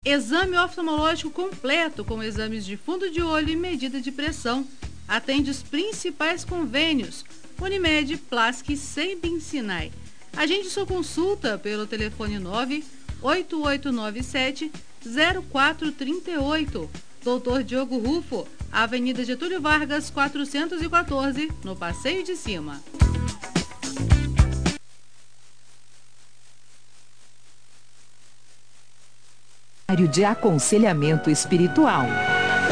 Exame oftalmológico completo com exames de fundo de olho e medida de pressão. Atende os principais convênios: Unimed, Plask e Sembin Sinai. Agende sua consulta pelo telefone 98897-0438. Dr. Diogo Rufo, Avenida Getúlio Vargas, 414, no Passeio de Cima. De aconselhamento espiritual.